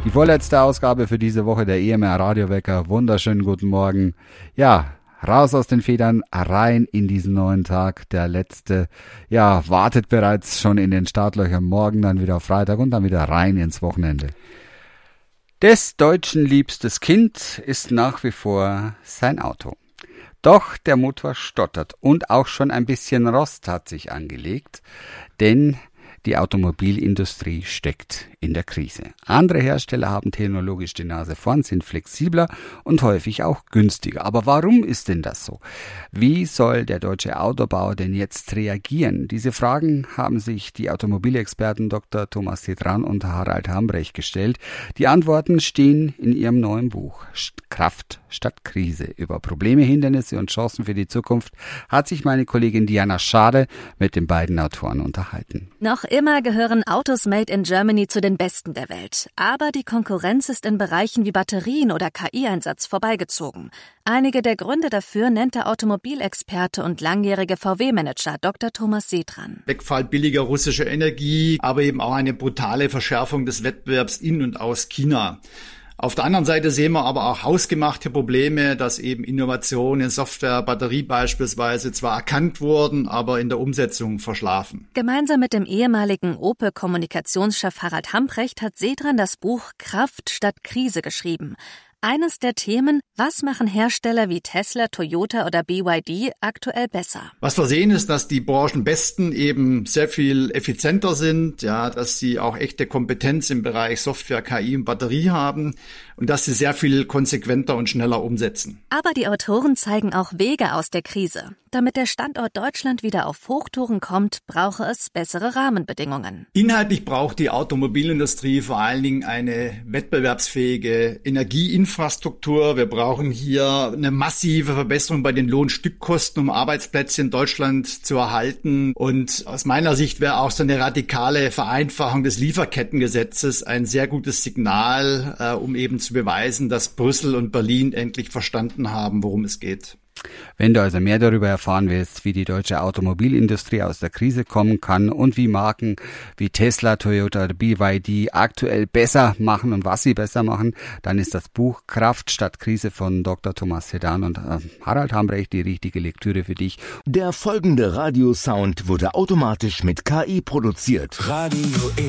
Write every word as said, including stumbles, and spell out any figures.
Die vorletzte Ausgabe für diese Woche der E M R Radiowecker. Wunderschönen guten Morgen. Ja, raus aus den Federn, rein in diesen neuen Tag. Der letzte, ja, wartet bereits schon in den Startlöchern. Morgen dann wieder auf Freitag und dann wieder rein ins Wochenende. Des Deutschen liebstes Kind ist nach wie vor sein Auto. Doch der Motor stottert und auch schon ein bisschen Rost hat sich angelegt, denn die Automobilindustrie steckt in der Krise. Andere Hersteller haben technologisch die Nase vorn, sind flexibler und häufig auch günstiger. Aber warum ist denn das so? Wie soll der deutsche Autobauer denn jetzt reagieren? Diese Fragen haben sich die Automobilexperten Doktor Thomas Sedran und Harald Hambrecht gestellt. Die Antworten stehen in ihrem neuen Buch Kraft statt Krise. Über Probleme, Hindernisse und Chancen für die Zukunft hat sich meine Kollegin Diana Schade mit den beiden Autoren unterhalten. Noch immer gehören Autos made in Germany zu den besten der Welt. Aber die Konkurrenz ist in Bereichen wie Batterien oder K I-Einsatz vorbeigezogen. Einige der Gründe dafür nennt der Automobilexperte und langjährige V W-Manager Doktor Thomas Sedran. Wegfall billiger russischer Energie, aber eben auch eine brutale Verschärfung des Wettbewerbs in und aus China. Auf der anderen Seite sehen wir aber auch hausgemachte Probleme, dass eben Innovationen in Software, Batterie beispielsweise zwar erkannt wurden, aber in der Umsetzung verschlafen. Gemeinsam mit dem ehemaligen Opel-Kommunikationschef Harald Hambrecht hat Sedran das Buch Kraft statt Krise geschrieben. Eines der Themen, was machen Hersteller wie Tesla, Toyota oder B Y D aktuell besser? Was wir sehen ist, dass die Branchenbesten eben sehr viel effizienter sind, ja, dass sie auch echte Kompetenz im Bereich Software, K I und Batterie haben und dass sie sehr viel konsequenter und schneller umsetzen. Aber die Autoren zeigen auch Wege aus der Krise. Damit der Standort Deutschland wieder auf Hochtouren kommt, brauche es bessere Rahmenbedingungen. Inhaltlich braucht die Automobilindustrie vor allen Dingen eine wettbewerbsfähige Energieinfrastruktur. Wir brauchen hier eine massive Verbesserung bei den Lohnstückkosten, um Arbeitsplätze in Deutschland zu erhalten. Und aus meiner Sicht wäre auch so eine radikale Vereinfachung des Lieferkettengesetzes ein sehr gutes Signal, äh, um eben zu beweisen, dass Brüssel und Berlin endlich verstanden haben, worum es geht. Wenn du also mehr darüber erfahren willst, wie die deutsche Automobilindustrie aus der Krise kommen kann und wie Marken wie Tesla, Toyota oder B Y D aktuell besser machen und was sie besser machen, dann ist das Buch Kraft statt Krise von Doktor Thomas Sedran und Harald Hambrecht die richtige Lektüre für dich. Der folgende Radiosound wurde automatisch mit K I produziert. Radio